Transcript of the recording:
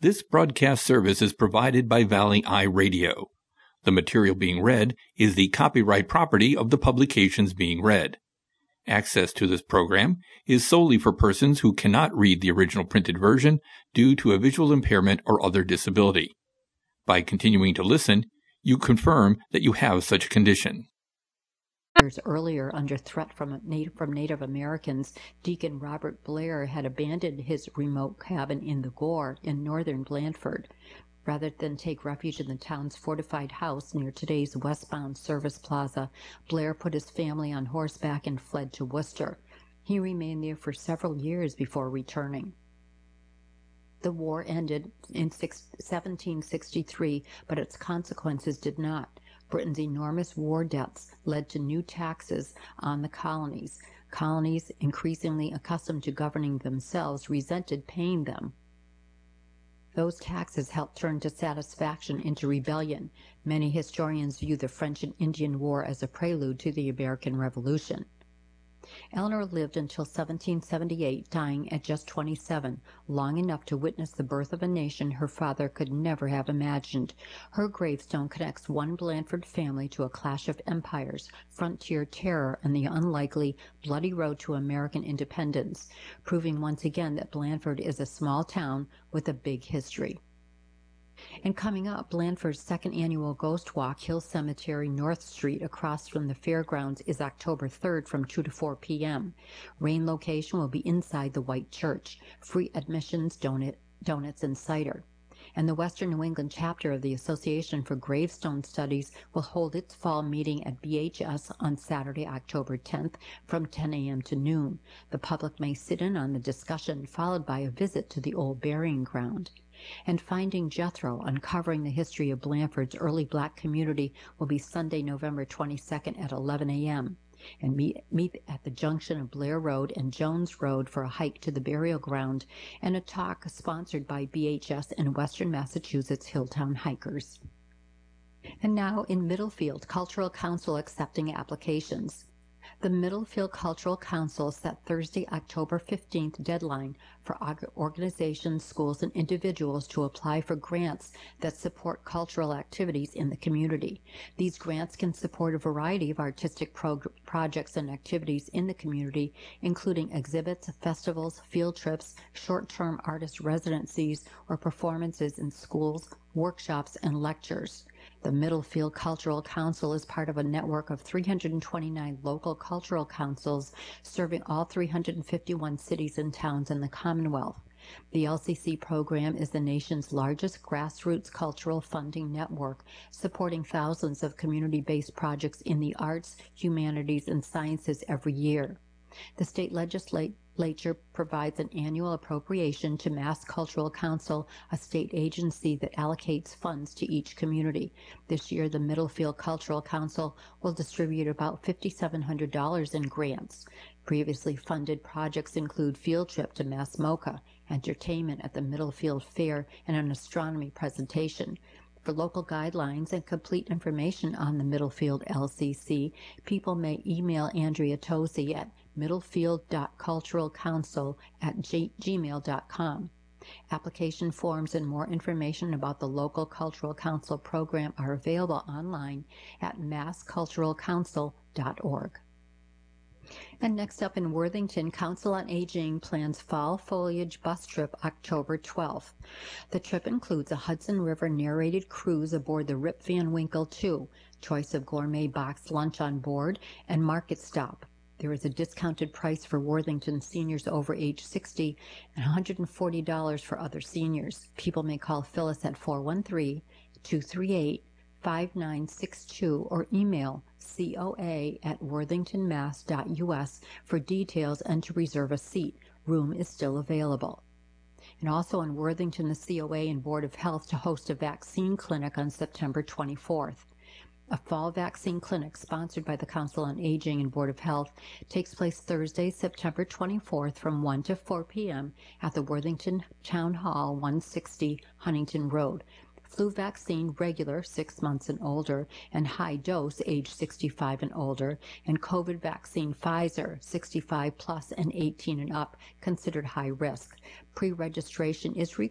This broadcast service is provided by Valley Eye Radio. The material being read is the copyright property of the publications being read. Access to this program is solely for persons who cannot read the original printed version due to a visual impairment or other disability. By continuing to listen, you confirm that you have such a condition. Years earlier, under threat from Native Americans, Deacon Robert Blair had abandoned his remote cabin in the Gore in northern Blandford. Rather than take refuge in the town's fortified house near today's westbound Service Plaza, Blair put his family on horseback and fled to Worcester. He remained there for several years before returning. The war ended in 1763, but its consequences did not. Britain's enormous war debts led to new taxes on the colonies. Colonies, increasingly accustomed to governing themselves, resented paying them. Those taxes helped turn dissatisfaction into rebellion. Many historians view the French and Indian War as a prelude to the American Revolution. Eleanor lived until 1778, dying at just 27, long enough to witness the birth of a nation her father could never have imagined. Her gravestone connects one Blandford family to a clash of empires, frontier terror, and the unlikely, bloody road to American independence, proving once again that Blandford is a small town with a big history. And coming up, Blandford's second annual Ghost Walk, Hill Cemetery, North Street, across from the fairgrounds, is October 3rd from 2 to 4 p.m. Rain location will be inside the White Church. Free admissions, donuts, and cider. And the Western New England chapter of the Association for Gravestone Studies will hold its fall meeting at BHS on Saturday, October 10th from 10 a.m. to noon. The public may sit in on the discussion, followed by a visit to the old burying ground. And Finding Jethro, Uncovering the History of Blandford's Early Black Community, will be Sunday, November 22nd at 11 a.m. And meet at the junction of Blair Road and Jones Road for a hike to the burial ground and a talk sponsored by BHS and Western Massachusetts Hilltown Hikers. And now in Middlefield, Cultural Council accepting applications. The Middlefield Cultural Council set Thursday, October 15th deadline for organizations, schools, and individuals to apply for grants that support cultural activities in the community. These grants can support a variety of artistic projects and activities in the community, including exhibits, festivals, field trips, short-term artist residencies, or performances in schools, workshops, and lectures. The Middlefield Cultural Council is part of a network of 329 local cultural councils serving all 351 cities and towns in the Commonwealth. The LCC program is the nation's largest grassroots cultural funding network, supporting thousands of community-based projects in the arts, humanities, and sciences every year. The state legislature provides an annual appropriation to Mass Cultural Council, a state agency that allocates funds to each community. This year, the Middlefield Cultural Council will distribute about $5,700 in grants. Previously funded projects include field trip to Mass MoCA, entertainment at the Middlefield Fair, and an astronomy presentation. For local guidelines and complete information on the Middlefield LCC, people may email Andrea Tosi at middlefield.culturalcouncil@gmail.com. Application forms and more information about the local Cultural Council program are available online at massculturalcouncil.org. And next up in Worthington, Council on Aging plans fall foliage bus trip October 12th. The trip includes a Hudson River narrated cruise aboard the Rip Van Winkle II, choice of gourmet box lunch on board, and market stop. There is a discounted price for Worthington seniors over age 60 and $140 for other seniors. People may call Phyllis at 413-238-5962 or email coa@worthingtonmass.us for details and to reserve a seat. Room is still available. And also in Worthington, the COA and Board of Health to host a vaccine clinic on September 24th. A fall vaccine clinic sponsored by the Council on Aging and Board of Health takes place Thursday, September 24th from 1 to 4 p.m. at the Worthington Town Hall, 160 Huntington Road. Flu vaccine regular 6 months and older and high dose age 65 and older, and COVID vaccine Pfizer 65 plus and 18 and up considered high risk. Pre-registration is required